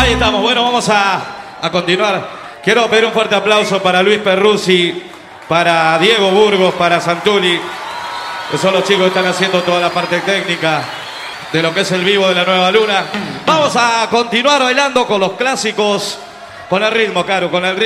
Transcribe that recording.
Ahí estamos, bueno, vamos a continuar. Quiero pedir un fuerte aplauso para Luis Perruzzi, para Diego Burgos, para Santulli, que son los chicos que están haciendo toda la parte técnica de lo que es el vivo de la Nueva Luna. Vamos a continuar bailando con los clásicos, con el ritmo, Caro, con el ritmo.